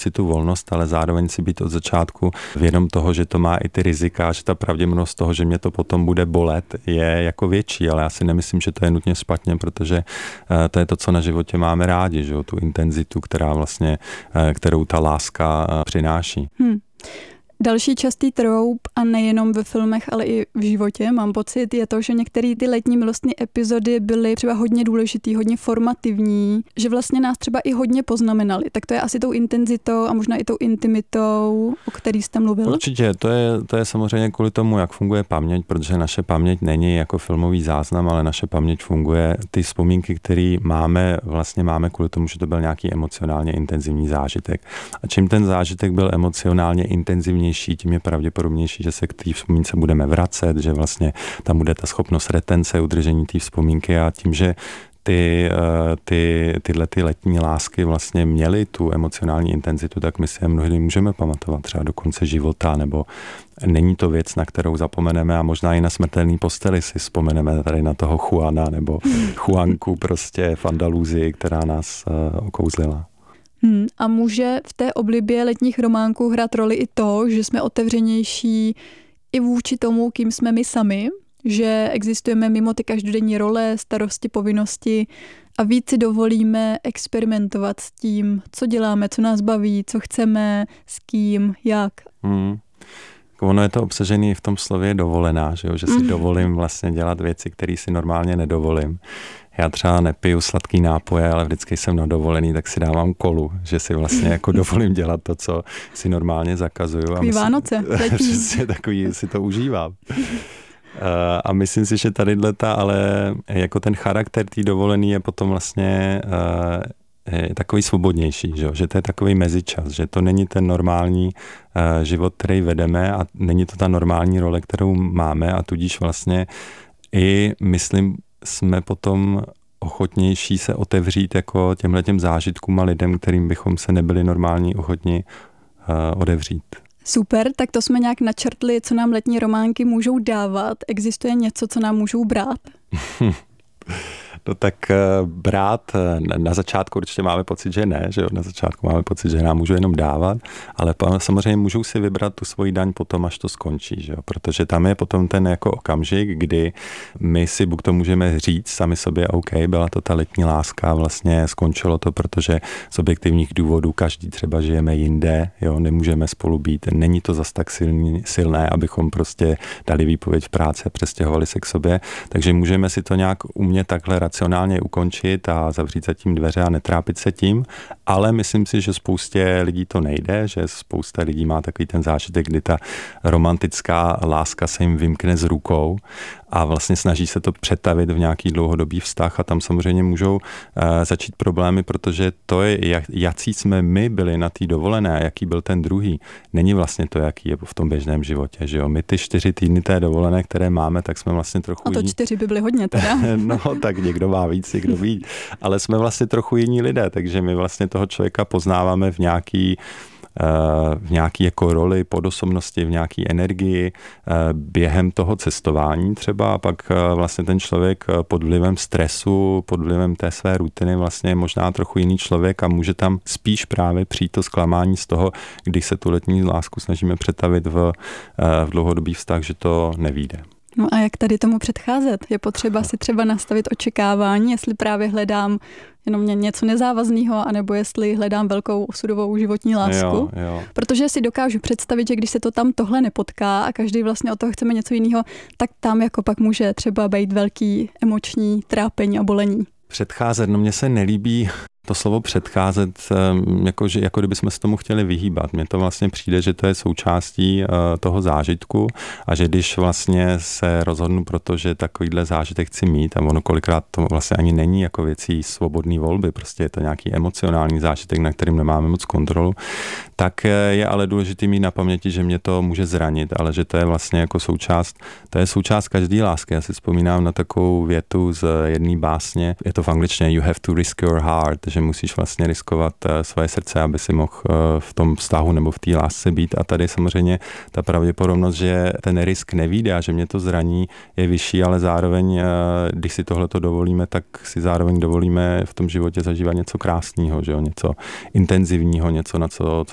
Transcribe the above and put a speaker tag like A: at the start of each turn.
A: si tu volnost, ale zároveň si být od začátku vědom toho, že to má i ty rizika, že ta pravděpodobnost toho, že mě to potom bude bolet, je jako větší, ale já si nemyslím, že to je nutně špatně, protože to je to, co na životě máme rádi, že jo? Tu intenzitu, kterou ta láska přináší.
B: Další častý troub, a nejenom ve filmech, ale i v životě, mám pocit, je to, že některé ty letní milostné epizody byly třeba hodně důležitý, hodně formativní, že vlastně nás třeba i hodně poznamenaly. Tak to je asi tou intenzitou a možná i tou intimitou, o který jste mluvil.
A: Určitě, to je samozřejmě kvůli tomu, jak funguje paměť, protože naše paměť není jako filmový záznam, ale naše paměť funguje, ty vzpomínky, které máme kvůli tomu, že to byl nějaký emocionálně intenzivní zážitek. A čím ten zážitek byl emocionálně intenzivní, tím je pravděpodobnější, že se k té vzpomínce budeme vracet, že vlastně tam bude ta schopnost retence, udržení té vzpomínky a tím, že tyhle letní lásky vlastně měly tu emocionální intenzitu, tak my si je mnohdy můžeme pamatovat třeba do konce života, nebo není to věc, na kterou zapomeneme a možná i na smrtelný posteli si vzpomeneme tady na toho Juana nebo Juanku prostě v Andaluzii, která nás okouzlila.
B: A může v té oblibě letních románků hrát roli i to, že jsme otevřenější i vůči tomu, kým jsme my sami, že existujeme mimo ty každodenní role, starosti, povinnosti a víc si dovolíme experimentovat s tím, co děláme, co nás baví, co chceme, s kým, jak.
A: Ono je to obsažené v tom slově dovolená, že si dovolím vlastně dělat věci, které si normálně nedovolím. Já třeba nepiju sladký nápoje, ale vždycky jsem na dovolený, tak si dávám kolu, že si vlastně jako dovolím dělat to, co si normálně zakazuju.
B: Takový Vánoce.
A: Přesně takový si to užívám. A myslím si, že tadyhleta, ale jako ten charakter tý dovolený je potom vlastně je takový svobodnější, že to je takový mezičas, že to není ten normální život, který vedeme a není to ta normální role, kterou máme a tudíž vlastně i myslím, jsme potom ochotnější se otevřít jako těmhletěm zážitkům a lidem, kterým bychom se nebyli normální ochotni odevřít.
B: Super, tak to jsme nějak načrtli, co nám letní románky můžou dávat. Existuje něco, co nám můžou brát?
A: No tak brát, na začátku určitě máme pocit, že ne, že jo? Na začátku máme pocit, že nám můžou jenom dávat, ale samozřejmě můžou si vybrat tu svoji daň potom, až to skončí, že jo? Protože tam je potom ten jako okamžik, kdy my si buď to můžeme říct sami sobě, OK, byla to ta letní láska, vlastně skončilo to, protože z objektivních důvodů každý třeba žijeme jinde, jo? Nemůžeme spolu být, není to zas tak silné, abychom prostě dali výpověď v práci a přestěhovali se k sobě, takže můžeme si to nějak umět takhle racionálně ukončit a zavřít za tím dveře a netrápit se tím, ale myslím si, že spoustě lidí to nejde, že spousta lidí má takový ten zážitek, kdy ta romantická láska se jim vymkne z rukou a vlastně snaží se to přetavit v nějaký dlouhodobý vztah a tam samozřejmě můžou začít problémy, protože to je, jací jsme my byli na té dovolené a jaký byl ten druhý, není vlastně to, jaký je v tom běžném životě, že jo. My ty 4 týdny té dovolené, které máme, tak jsme vlastně trochu
B: a to 4 by byly hodně teda.
A: No, tak někdo má víc, někdo víc, ale jsme vlastně trochu jiní lidé, takže my vlastně toho člověka poznáváme v nějaký jako roli, podosobnosti, v nějaký energii během toho cestování třeba a pak vlastně ten člověk pod vlivem stresu, pod vlivem té své rutiny vlastně je možná trochu jiný člověk a může tam spíš právě přijít to zklamání z toho, když se tu letní lásku snažíme přetavit v dlouhodobý vztah, že to nevyjde.
B: No a jak tady tomu předcházet? Je potřeba si třeba nastavit očekávání, jestli právě hledám jenom něco nezávazného, anebo jestli hledám velkou osudovou životní lásku.
A: Jo.
B: Protože si dokážu představit, že když se to tam tohle nepotká a každý vlastně od toho chceme něco jiného, tak tam jako pak může třeba být velký emoční trápení a bolení.
A: Předcházet, no mně se nelíbí to slovo předcházet, jako kdyby jsme se tomu chtěli vyhýbat. Mně to vlastně přijde, že to je součástí toho zážitku a že když vlastně se rozhodnu protože takovýhle zážitek chci mít a ono kolikrát to vlastně ani není jako věcí svobodné volby, prostě je to nějaký emocionální zážitek, na kterým nemáme moc kontrolu, tak je ale důležitý mít na paměti, že mě to může zranit, ale že to je vlastně jako součást každé lásky. Já si vzpomínám na takovou větu z jedné básně, je to v angličtině You have to risk your heart, že musíš vlastně riskovat svoje srdce, aby si mohl v tom vztahu nebo v té lásce být a tady samozřejmě ta pravděpodobnost, že ten risk nevyjde a že mě to zraní je vyšší, ale zároveň, když si tohleto dovolíme, tak si zároveň dovolíme v tom životě zažívat něco krásného, že jo? Něco intenzivního, něco, na co